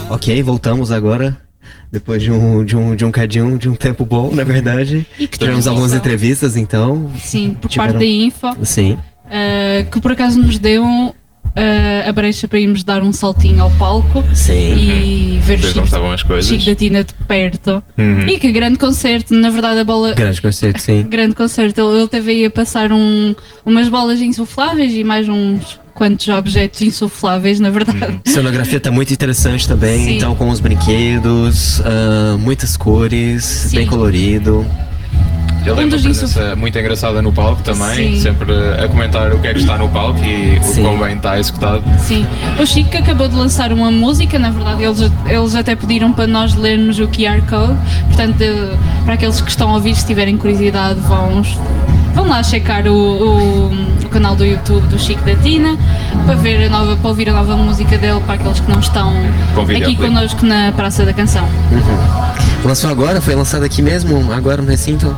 Ok, voltamos agora. Depois de um tempo bom, na verdade. Tivemos algumas entrevistas, então. Sim, por parte da Info. Sim. Que por acaso nos deu a brecha para irmos dar um saltinho ao palco. Sim. E ver o Chico da Tina de perto. E que grande concerto, na verdade a bola... Grande concerto, sim. Grande concerto, ele teve aí a passar umas bolas insufláveis e mais uns quantos objetos insufláveis, na verdade. A cenografia está muito interessante também, Sim. então com os brinquedos, muitas cores, Sim. bem colorido. Ele tem uma presença muito engraçada no palco também, Sim. sempre a comentar o que é que está no palco e Sim. o quão bem está executado. Sim, o Chico acabou de lançar uma música, na verdade eles até pediram para nós lermos o QR Code, portanto para aqueles que estão a ouvir, se tiverem curiosidade vão lá checar o canal do YouTube do Chico da Tina para ouvir a nova música dele, para aqueles que não estão aqui connosco na Praça da Canção. Lançou agora? Foi lançado aqui mesmo? Agora no recinto?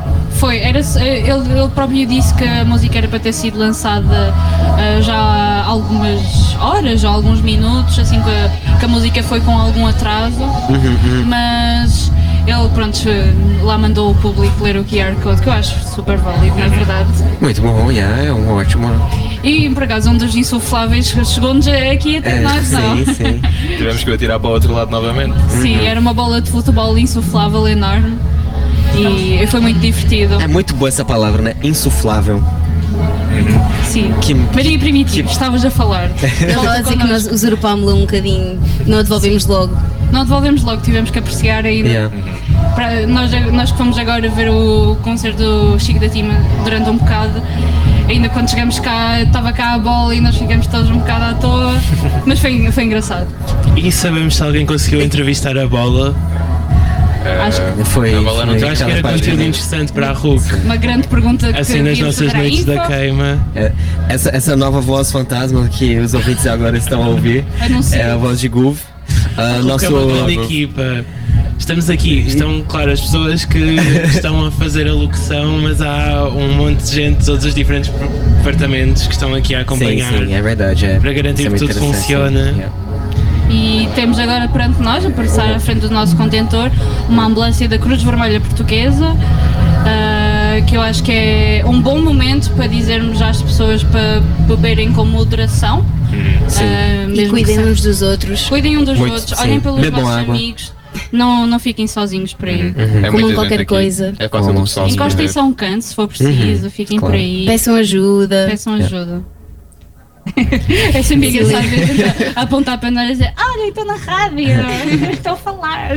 Ele próprio disse que a música era para ter sido lançada já há algumas horas, ou alguns minutos, assim que a música foi com algum atraso, mas ele, pronto, lá mandou o público ler o QR Code, que eu acho super válido, na verdade. Muito bom, é um ótimo. E por acaso um dos insufláveis chegou-nos aqui até nós, não? Sim. Tivemos que o atirar para o outro lado novamente. Sim, era uma bola de futebol insuflável enorme e foi muito divertido. É muito boa essa palavra, né? Insuflável. Sim. Maria Primitivo, estavas a falar. Estava a dizer que nós usurpámos-la um bocadinho, não a devolvemos logo. Não devolvemos logo, tivemos que apreciar ainda. Yeah. Nós que fomos agora ver o concerto do Chico da Tima durante um bocado, ainda quando chegamos cá, estava cá a bola e nós ficamos todos um bocado à toa, mas foi engraçado. E sabemos se alguém conseguiu entrevistar a bola? Acho Foi. A bola não Eu acho que era conteúdo interessante para a RUC. uma grande pergunta que Assim nas devíamos nossas fazer à noites da Info. queima. Essa nova voz fantasma que os ouvintes agora estão a ouvir é a voz de Guv. É uma grande equipa. Estamos aqui, estão, claro, as pessoas que estão a fazer a locução, mas há um monte de gente de todos os diferentes departamentos que estão aqui a acompanhar. Sim, é verdade. Para garantir que tudo funciona. Yeah. E temos agora perante nós, a passar à frente do nosso contentor, uma ambulância da Cruz Vermelha Portuguesa, que eu acho que é um bom momento para dizermos às pessoas para beberem com moderação. E cuidem uns dos outros. Cuidem uns dos Muito, outros, sim. olhem pelos Bebam nossos água. amigos, não fiquem sozinhos por aí. Comam qualquer coisa. É fácil do pessoal Encostem-se a um canto se for preciso, fiquem Claro. por aí, Peçam ajuda. peçam ajuda. É sempre engraçado apontar para nós e dizer: olha, estou na rádio, estou a falar.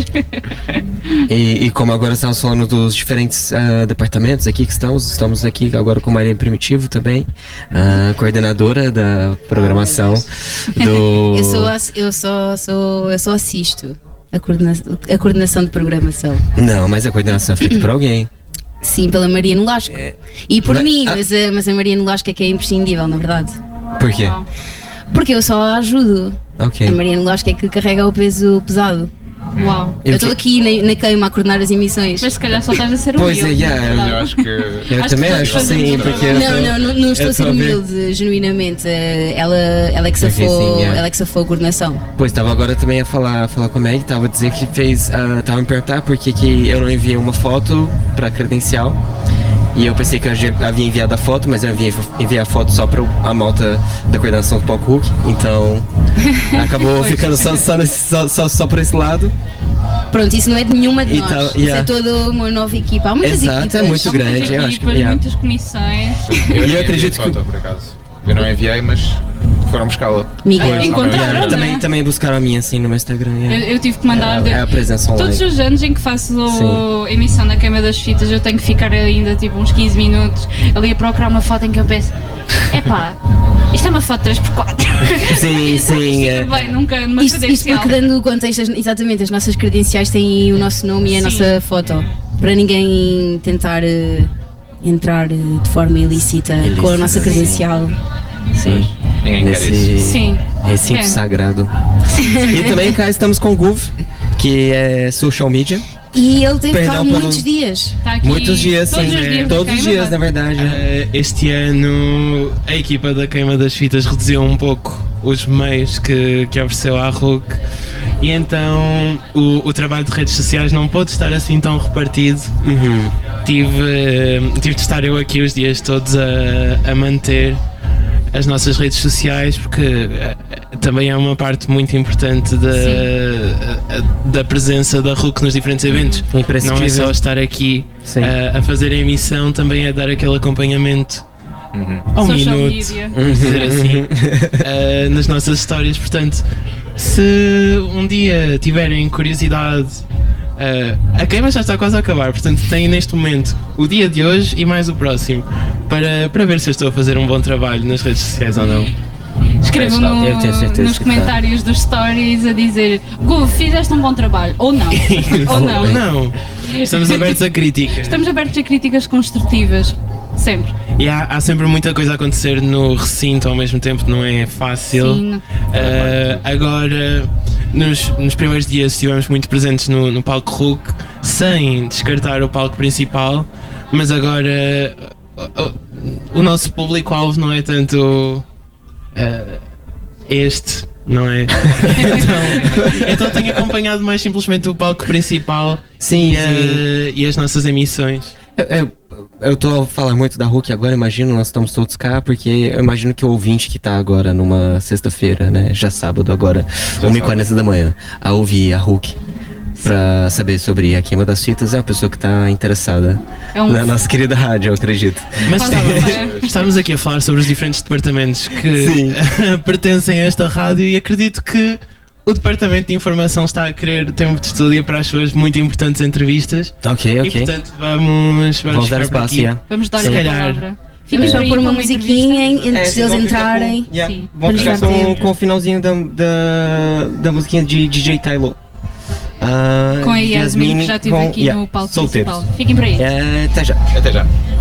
E como agora estamos falando dos diferentes departamentos aqui que estamos aqui agora com Maria Primitivo também, coordenadora da programação do... Eu só assisto a coordenação de programação. Não, mas a coordenação é feita por alguém. Sim, pela Maria Nolasco. E por mim, mas a Maria Nolasco é que é imprescindível, na verdade. Por quê? Porque eu só a ajudo. Ok. A Maria Nolasco é que carrega o peso pesado. Uau. Eu estou aqui na queima a coordenar as emissões. Mas se calhar só estás a ser Pois humilde. Eu acho que Eu Acho também que acho, todos sim, fazemos porque... Não estou a ser só ver. humilde, genuinamente. Ela é que Porque safou, sim, é. ela é que safou a coordenação. Pois, estava agora também a falar com a Meg, estava a dizer que fez... Estava a me perguntar por que eu não enviei uma foto para credencial. E eu pensei que eu já havia enviado a foto, mas eu enviei a foto só para a malta da coordenação do Palco Hulk. Então, acabou ficando só por esse lado. Pronto, isso não é de nenhuma de E nós. tal, Isso yeah. é toda uma nova equipa. Há muitas Exato, equipas. é muito grande. Muitas Eu acho que... equipas, yeah. muitas comissões. Eu acredito que... foto, por acaso. Eu não enviei, mas foram buscá-la. Miguel. Encontraram, Yeah, né? também buscaram a minha assim no meu Instagram. Yeah. Eu tive que mandar. É a presença online. Todos os anos em que faço Sim. a emissão da queima das fitas, eu tenho que ficar ainda tipo uns 15 minutos ali a procurar uma foto em que eu penso: epá, isto é uma foto 3x4. Sim. Bem, nunca numa Isto credencial. porque dando o contexto, exatamente, as nossas credenciais têm o nosso nome e a Sim. nossa foto. Para ninguém tentar entrar de forma ilícita com a nossa credencial. Sim. Ninguém quer isso. Nesse Sim. recinto É. sagrado. E também cá estamos com o Guv, que é social media. E ele teve cá Perdão pelo- muitos dias. Tá aqui Muitos dias, todos sim. os dias, Todos os da dias, na queima, verdade. Este ano a equipa da Queima das Fitas reduziu um pouco os meios que ofereceu à RUC E então o trabalho de redes sociais não pôde estar assim tão repartido. Tive de estar eu aqui os dias todos a manter as nossas redes sociais, porque também é uma parte muito importante da presença da RUC nos diferentes eventos. Não é só estar aqui a fazer a emissão, também é dar aquele acompanhamento ao minuto, dizer assim, nas nossas histórias. Portanto, se um dia tiverem curiosidade, a queima já está quase a acabar, portanto têm neste momento o dia de hoje e mais o próximo para ver se eu estou a fazer um bom trabalho nas redes sociais ou não. Escrevam nos comentários dos stories a dizer: Gu, fizeste um bom trabalho, ou não. Ou não. Não. Estamos abertos a críticas. Estamos abertos a críticas construtivas. Sempre. E há sempre muita coisa a acontecer no recinto ao mesmo tempo, não é fácil. Sim. Agora, nos primeiros dias estivemos muito presentes no palco RUC, sem descartar o palco principal, mas agora o nosso público-alvo não é tanto este, não é? então tenho acompanhado mais simplesmente o palco principal e as nossas emissões. Eu tô a falar muito da RUC agora, imagino, nós estamos todos cá, porque eu imagino que o ouvinte que tá agora numa sexta-feira, né, já sábado agora, 1h40 da manhã, a ouvir a RUC pra saber sobre a queima das fitas, é uma pessoa que tá interessada na nossa querida rádio, eu acredito. Mas estamos aqui a falar sobre os diferentes departamentos que pertencem a esta rádio, e acredito que o Departamento de Informação está a querer tempo de estúdio para as suas muito importantes entrevistas. Ok. E portanto vamos dar espaço, Vamos dar a palavra. Fica só por uma musiquinha antes deles entrarem. Vamos ficar com o finalzinho da musiquinha de DJ Tylo. Com a Yasmin, que já esteve aqui no palco principal. Fiquem por aí. Até já.